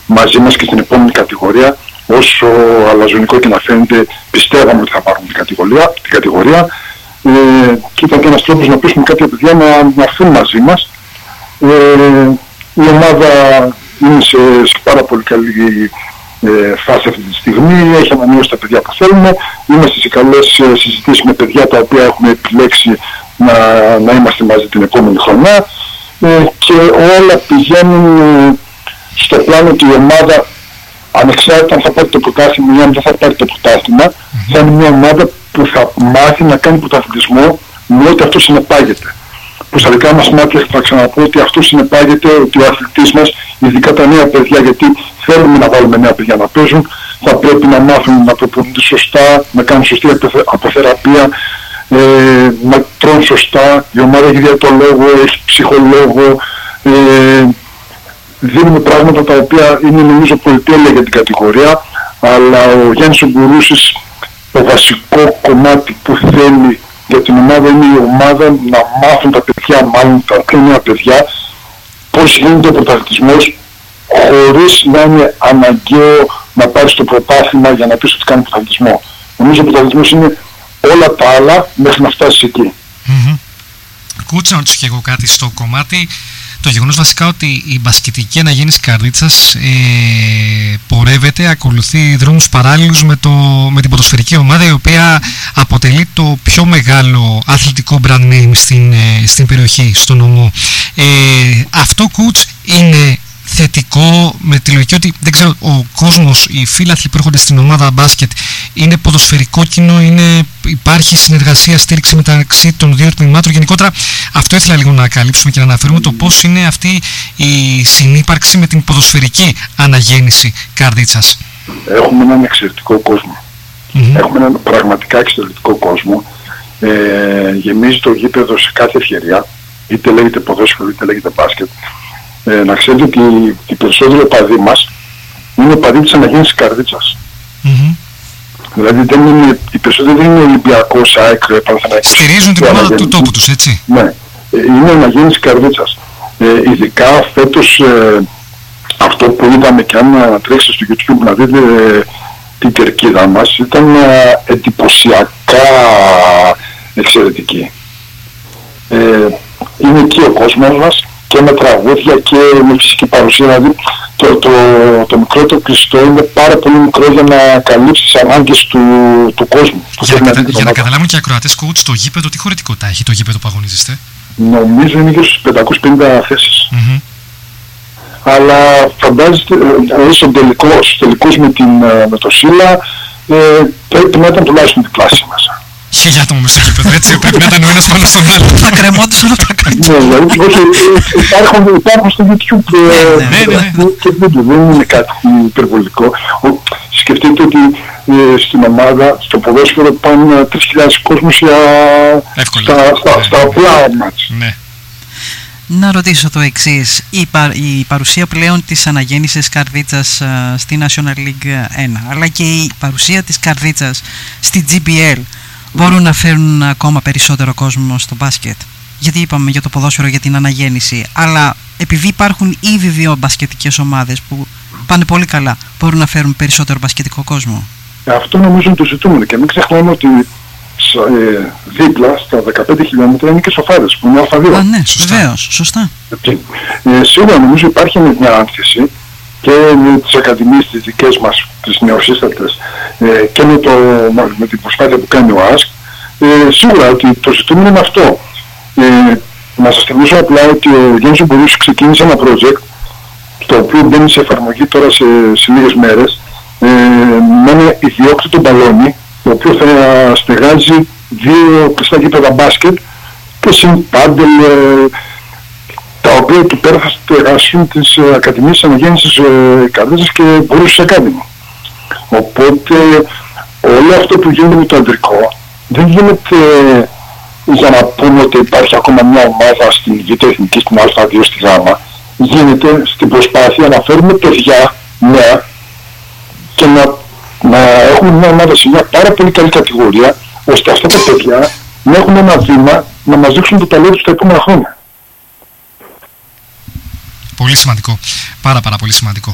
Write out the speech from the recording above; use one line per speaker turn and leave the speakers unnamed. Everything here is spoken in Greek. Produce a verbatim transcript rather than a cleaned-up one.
μαζί μας και στην επόμενη κατηγορία. Όσο αλαζονικό και να φαίνεται, πιστεύαμε ότι θα πάρουν την κατηγορία, την κατηγορία ε, και ήταν και ένας τρόπος να πείσουμε κάποια παιδιά να, να έρθουν μαζί μας. Ε, η ομάδα είναι σε, σε πάρα πολύ καλή ε, φάση αυτή τη στιγμή, έχει ανανεώσει τα παιδιά που θέλουμε, είμαστε σε καλές ε, συζητήσεις με παιδιά τα οποία έχουμε επιλέξει να, να είμαστε μαζί την επόμενη χρονιά ε, και όλα πηγαίνουν ε, στο πλάνο ότι η ομάδα, ανεξάρτητα αν θα πάρει το πρωτάθλημα ή αν δεν θα πάρει το πρωτάθλημα, mm-hmm. θα είναι μια ομάδα που θα μάθει να κάνει πρωταθλητισμό με ό,τι αυτό συνεπάγεται. Που στα δικά μας μάτια θα ξαναπώ ότι αυτό συνεπάγεται ότι ο αθλητής μας, ειδικά τα νέα παιδιά, γιατί θέλουμε να βάλουμε νέα παιδιά να παίζουν, θα πρέπει να μάθουν να προπονούνται σωστά, να κάνουν σωστή αποθεραπεία, ε, να τρώνε σωστά. Η ομάδα έχει διαιτολόγο, έχει ψυχολόγο, ε, δίνουμε πράγματα τα οποία είναι νομίζω πολυτέλεια για την κατηγορία, αλλά ο Γιάννης ο Μπουρούσης, το βασικό κομμάτι που θέλει για την ομάδα είναι η ομάδα να μάθουν τα παιδιά, μάλλον τα πιο νέα παιδιά, πώς γίνεται ο πρωταθλητισμός, χωρίς να είναι αναγκαίο να πάρεις το πρωτάθλημα για να πεις ότι κάνει πρωταθλητισμό. Νομίζω ο πρωταθλητισμός είναι όλα τα άλλα μέχρι να φτάσεις εκεί.
Mm-hmm. Κούτσα, να ρωτήσω και εγώ κάτι στο κομμάτι. Το γεγονός βασικά ότι η μπασκετική αναγέννηση Καρδίτσας ε, πορεύεται, ακολουθεί δρόμους παράλληλους με, το, με την ποδοσφαιρική ομάδα, η οποία αποτελεί το πιο μεγάλο αθλητικό brand name στην, ε, στην περιοχή, στον νομό. Ε, αυτό, coach, είναι θετικό με τη λογική ότι, δεν ξέρω, ο κόσμος, οι φίλαθλοι που έρχονται στην ομάδα μπάσκετ είναι ποδοσφαιρικό κοινό, είναι, υπάρχει συνεργασία, στήριξη μεταξύ των δύο τμήματων. Γενικότερα αυτό ήθελα λίγο να καλύψουμε και να αναφέρουμε το πώς είναι αυτή η συνύπαρξη με την ποδοσφαιρική αναγέννηση Καρδίτσας.
Έχουμε έναν εξαιρετικό κόσμο. Mm-hmm. Έχουμε έναν πραγματικά εξαιρετικό κόσμο. Ε, γεμίζει το γήπεδο σε κάθε ευκαιρία, είτε λέγεται ποδόσφαιρο είτε λέγεται μπάσκετ. Ε, να ξέρετε ότι οι περισσότεροι οπαδοί μας είναι οπαδοί της αναγέννησης Καρδίτσας. Mm-hmm. Δηλαδή δεν είναι, οι περισσότεροι δεν είναι Ολυμπιακός, ΑΕΚ, Παναθηναϊκός.
Στηρίζουν την ομάδα του τόπου τους, έτσι.
Ναι, είναι αναγέννηση Καρδίτσας. Ε, ειδικά φέτος ε, αυτό που είδαμε, και αν τρέξετε στο YouTube να δείτε ε, την κερκίδα μας, ήταν ε, εντυπωσιακά εξαιρετική. Ε, είναι εκεί ο κόσμος μας, και με τραγούδια και με φυσική παρουσία. Δηλαδή το, το, το μικρό το κλειστό είναι πάρα πολύ μικρό για να καλύψει τις ανάγκες του, του κόσμου.
Για, να, κατα... για να καταλάβουν και οι ακροατές, coach, το γήπεδο τι χωρητικότητα έχει, το γήπεδο που αγωνίζεστε?
Νομίζω είναι γύρω στις πεντακόσιες πενήντα θέσεις. Mm-hmm. Αλλά φαντάζεστε, ε, στον τελικό, στους τελικούς με, την, με το ΣΥΛΑ ε, πρέπει να ήταν τουλάχιστον διπλάσια μέσα.
Χίλια άτομα μες στο γήπεδο, έτσι, πρέπει να ήταν ο ένας πάνω στον άλλο. Θα κρεμόντουσαν όλα τα κάτω.
Ναι, δηλαδή υπάρχουν στο YouTube και βίντεο, δεν είναι κάτι υπερβολικό. Σκεφτείτε ότι στην ομάδα, στο ποδόσφαιρο πάνε τρεις χιλιάδες κόσμος στα απλά μάτς.
Να ρωτήσω το εξής, η, πα, η παρουσία πλέον της αναγέννησης Καρδίτσας uh, στη National League ένα, αλλά και η παρουσία της Καρδίτσας στη τζι μπι ελ μπορούν να φέρουν ακόμα περισσότερο κόσμο στο μπάσκετ? Γιατί είπαμε για το ποδόσφαιρο, για την αναγέννηση, αλλά επειδή υπάρχουν ήδη δύο μπασκετικές ομάδες που πάνε πολύ καλά, μπορούν να φέρουν περισσότερο μπασκετικό κόσμο?
Αυτό νομίζω είναι το ζητούμενο, και μην ξεχνάμε ότι ε, δίπλα στα δεκαπέντε χιλιόμετρα είναι και Σοφάδες που είναι αλφα δύο.
Α, ναι, βεβαίως, σωστά.
Ε, σίγουρα νομίζω υπάρχει μια άνθηση και με τις ακαδημίες τις δικές μας, τις νεοσύστατες, ε, και με, το, με την προσπάθεια που κάνει ο ΑΣΚ, ε, σίγουρα ότι το ζητούμενο είναι αυτό. Ε, να σας θυμίσω απλά ότι ο Γιάννης Μπουρούσης ξεκίνησε ένα project, το οποίο μπαίνει σε εφαρμογή τώρα σε, σε λίγες μέρες, ε, με ένα ιδιόκτητο μπαλόνι, το οποίο θα στεγάζει δύο κλειστά γήπεδα μπάσκετ και συν πάντελ, ε, τα οποία εκεί πέρα θα στεγάσουν τις ε, Ακαδημίες της Αναγέννησης ε, Καρδίτσας και Μπουρούσης Academy. Οπότε όλο αυτό που γίνεται με το αντρικό δεν γίνεται για να πούμε ότι υπάρχει ακόμα μια ομάδα στην Β' Εθνική, στην Α δύο, στη Γ. Γίνεται στην προσπάθεια να φέρουμε παιδιά νέα και να, να έχουμε μια ομάδα σε μια πάρα πολύ καλή κατηγορία, ώστε αυτά τα παιδιά να έχουν ένα βήμα να μας δείξουν το ταλέντο τους τα επόμενα χρόνια.
Πολύ σημαντικό. Πάρα πάρα πολύ σημαντικό.